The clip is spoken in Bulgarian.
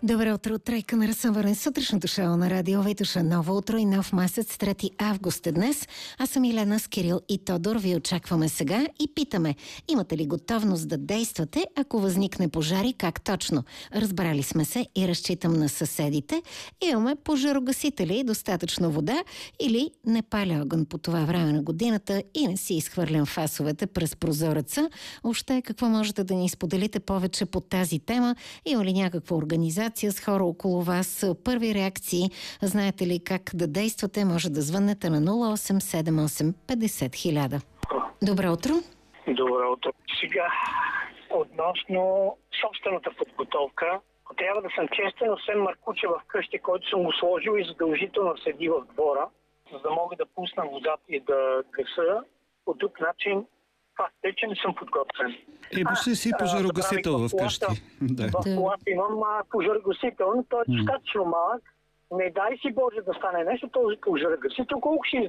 Добро утро, Тройка на разсъвърне сутрешното шоу на Радио Витуша. Ново утро и нов месец, 3 август е днес. Аз съм Елена с Кирил и Тодор. Ви очакваме сега и питаме, имате ли готовност да действате, ако възникне пожари, как точно? Разбрали сме се и разчитам на съседите. Имаме пожарогасители, достатъчно вода или не паля огън по това време на годината и не си изхвърлям фасовете през прозореца. Още какво можете да ни споделите повече по тази тема? Има ли някаква организация с хора около вас? Първи реакции, знаете ли как да действате? Може да звъннете на 0878 50 000. Добро утро! Добро утро! Сега, относно собствената подготовка, трябва да съм честен, освен маркуче в къщи, който съм го сложил и задължително седи в двора, за да мога да пусна водата и да гаса. По друг начин, факт е, че не съм подготвен. Почти си пожарогасител в къщи. В колата имам пожарогасител, но той е достатъчно малък. Не дай си Боже да стане нещо, този пожарогасител колко ще